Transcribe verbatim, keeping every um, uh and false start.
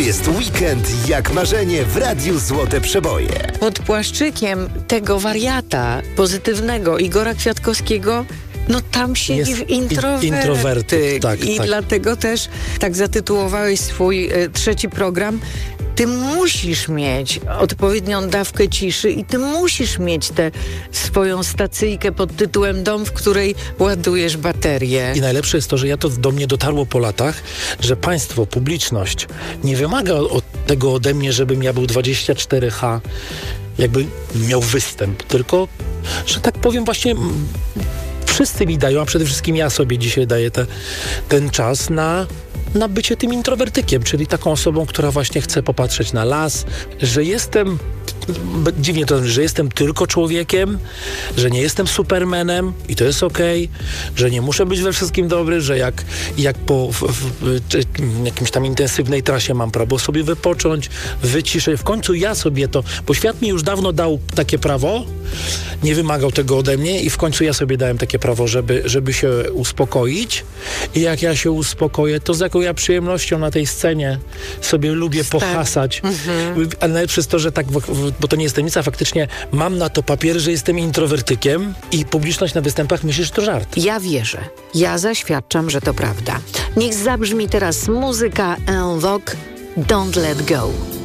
jest weekend jak marzenie w Radiu Złote Przeboje. Pod płaszczykiem tego wariata pozytywnego Igora Kwiatkowskiego no tam siedzi Jest introwertyk. introwertyk, tak, I tak. dlatego też tak zatytułowałeś swój y, trzeci program. Ty musisz mieć odpowiednią dawkę ciszy i ty musisz mieć tę swoją stacyjkę pod tytułem Dom, w której ładujesz baterię. I najlepsze jest to, że ja to do mnie dotarło po latach, że państwo, publiczność nie wymaga od tego ode mnie, żebym ja był dwadzieścia cztery H, jakby miał występ, tylko, że tak powiem właśnie... m, Wszyscy mi dają, a przede wszystkim ja sobie dzisiaj daję te, ten czas na, na bycie tym introwertykiem, czyli taką osobą, która właśnie chce popatrzeć na las, że jestem, dziwnie to, że jestem tylko człowiekiem, że nie jestem supermanem i to jest okej, że nie muszę być we wszystkim dobry, że jak, jak po w, w, jakimś tam intensywnej trasie mam prawo sobie wypocząć, wyciszę. W końcu ja sobie to, bo świat mi już dawno dał takie prawo, nie wymagał tego ode mnie i w końcu ja sobie dałem takie prawo, żeby, żeby się uspokoić i jak ja się uspokoję, to z jaką ja przyjemnością na tej scenie sobie lubię Tak. pohasać. Mhm. Ale najlepsze jest to, że tak, w, w, bo to nie jest tajemnica, faktycznie mam na to papiery, że jestem introwertykiem i publiczność na występach myśli, że to żart. Ja wierzę. Ja zaświadczam, że to prawda. Niech zabrzmi teraz muzyka En Vogue, Don't Let Go.